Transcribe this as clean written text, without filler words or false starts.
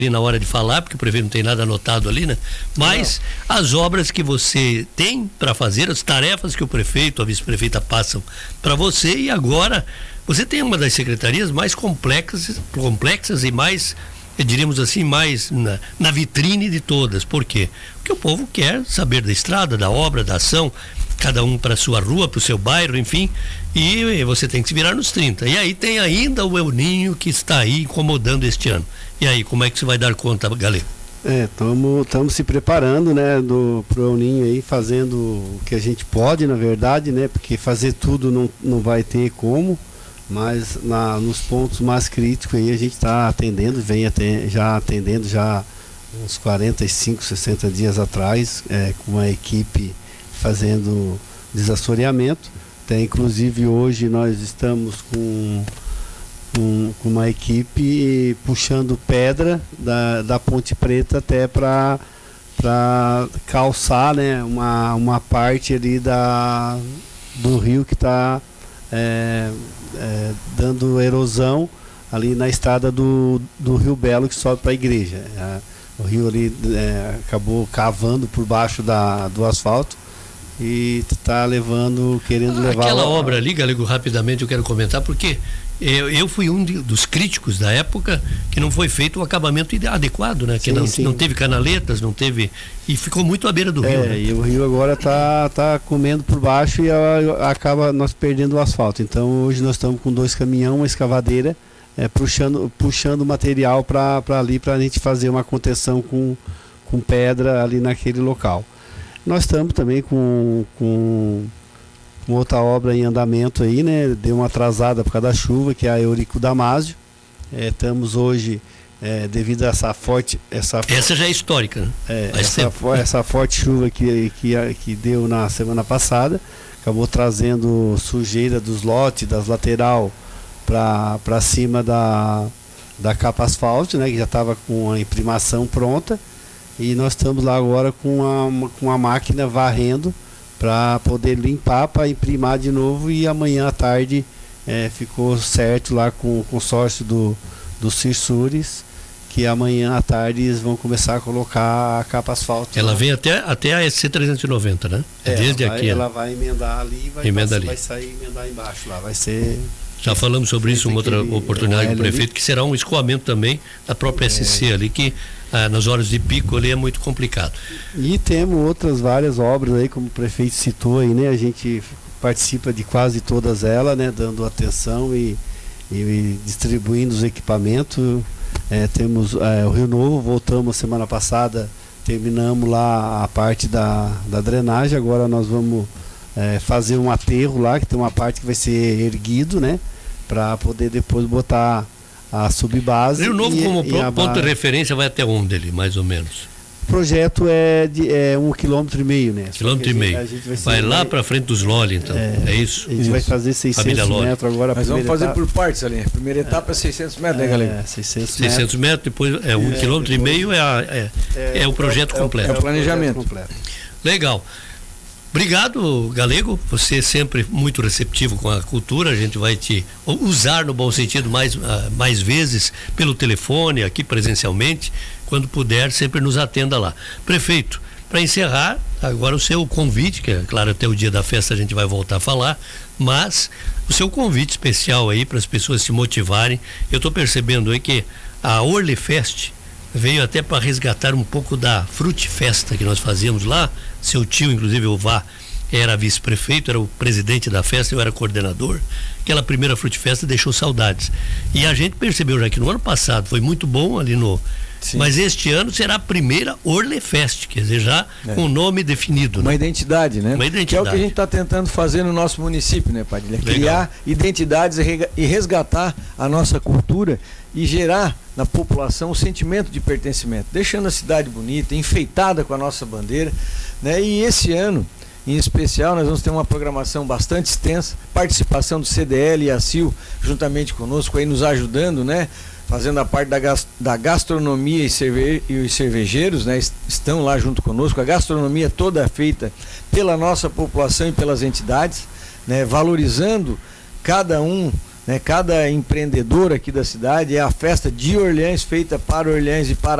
na hora de falar, porque o prefeito não tem nada anotado ali, né? Mas as obras que você tem para fazer, as tarefas que o prefeito, a vice-prefeita passam para você, e agora você tem uma das secretarias mais complexas e mais, diríamos assim, mais na vitrine de todas. Por quê? Porque o povo quer saber da estrada, da obra, da ação, cada um para sua rua, para o seu bairro, enfim, e você tem que se virar nos 30. E aí tem ainda o El Ninho que está aí incomodando este ano. E aí, como é que você vai dar conta, Galego? Estamos se preparando, né, pro El Ninho aí, fazendo o que a gente pode, na verdade, né, porque fazer tudo não vai ter como, mas nos pontos mais críticos aí a gente está atendendo, já atendendo já uns 45, 60 dias atrás, com uma equipe fazendo desassoreamento. Inclusive hoje nós estamos com uma equipe puxando pedra da Ponte Preta até para calçar, né, uma parte ali do rio que está dando erosão ali na estrada do Rio Belo, que sobe para a igreja. O rio ali acabou cavando por baixo do asfalto e está querendo levar... Aquela obra ali, Galego, rapidamente eu quero comentar, porque eu fui um dos críticos da época que não foi feito o acabamento adequado, né? Que não teve canaletas, não teve... E ficou muito à beira do rio. Né? E o rio agora tá comendo por baixo e acaba nós perdendo o asfalto. Então hoje nós estamos com 2 caminhões, uma escavadeira, puxando material para ali, para a gente fazer uma contenção com pedra ali naquele local. Nós estamos também com outra obra em andamento aí, né? Deu uma atrasada por causa da chuva, que é a Eurico Damásio. Estamos hoje, devido a essa forte... Essa já é histórica, né? Essa forte chuva que deu na semana passada, acabou trazendo sujeira dos lotes, das lateral, para cima da capa asfalto, né? Que já estava com a imprimação pronta. E nós estamos lá agora com a máquina varrendo para poder limpar, para imprimir de novo, e amanhã à tarde ficou certo lá com o consórcio do Cirsures, que amanhã à tarde eles vão começar a colocar a capa asfalto. Ela vem até a SC 390, né? Desde aqui. Ela vai emendar ali e vai sair e emendar embaixo lá. Vai ser... Já falamos sobre isso em outra oportunidade com o prefeito, ali, que será um escoamento também da própria SC ali, que nas horas de pico ali é muito complicado. E temos várias obras aí, como o prefeito citou aí, né? A gente participa de quase todas elas, né? Dando atenção e distribuindo os equipamentos. Temos o Rio Novo, voltamos semana passada, terminamos lá a parte da drenagem. Agora nós vamos fazer um aterro lá, que tem uma parte que vai ser erguido, né? Para poder depois botar a subbase. Rio Novo, como ponto de referência, vai até onde ele, mais ou menos? O projeto é 1,5 km, né? 1,5 km. Vai lá para frente dos Loli, então. É isso? A gente vai fazer 600 metros agora. Mas vamos fazer por partes ali. A primeira etapa é 600 metros, né, galera? 600 metros, depois 1,5 km é o projeto completo. É o planejamento. Legal. Obrigado, Galego, você é sempre muito receptivo com a cultura. A gente vai te usar no bom sentido mais vezes pelo telefone, aqui presencialmente. Quando puder, sempre nos atenda lá. Prefeito, para encerrar, agora o seu convite, que é claro, até o dia da festa a gente vai voltar a falar, mas o seu convite especial aí para as pessoas se motivarem. Eu estou percebendo aí que a Orlefest veio até para resgatar um pouco da Frutfesta que nós fazíamos lá. Seu tio, inclusive o Vá, era vice-prefeito, era o presidente da festa, eu era coordenador. Aquela primeira Frutfesta deixou saudades. E a gente percebeu já que no ano passado foi muito bom ali Sim. Mas este ano será a primeira Orlefest, quer dizer, já com o nome definido. Uma né? identidade, né? Uma identidade. Que é o que a gente está tentando fazer no nosso município, né, Padilha? Criar identidades e resgatar a nossa cultura e gerar na população o sentimento de pertencimento, deixando a cidade bonita, enfeitada com a nossa bandeira, né? E esse ano, em especial, nós vamos ter uma programação bastante extensa, participação do CDL e a CIL juntamente conosco, aí nos ajudando, né? Fazendo a parte da gastronomia e os cervejeiros, né? Estão lá junto conosco, a gastronomia toda feita pela nossa população e pelas entidades, né? Valorizando cada um né? Cada empreendedor aqui da cidade é a festa de Orleans, feita para Orleans e para